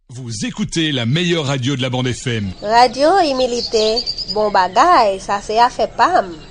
Vous écoutez la meilleure radio de la bande FM. Radio Imilité, bon bagay, ça c'est à fait pam.